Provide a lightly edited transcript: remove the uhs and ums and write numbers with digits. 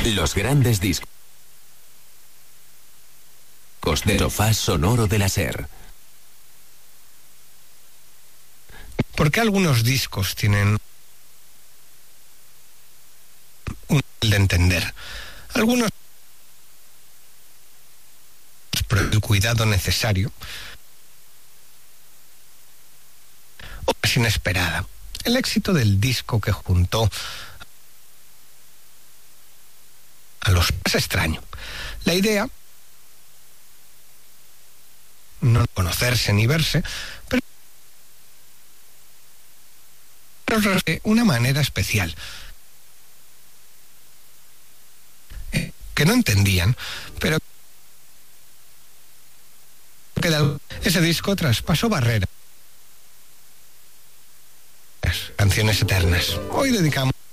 Los grandes discos de Sofá Sonoro de la SER. ¿Por qué algunos discos tienen un de entender? Algunos por el cuidado necesario, o es inesperada. El éxito del disco que juntó a los es extraño. La idea no conocerse ni verse, pero de una manera especial que no entendían, pero que ese disco traspasó barreras. Canciones eternas. Hoy dedicamos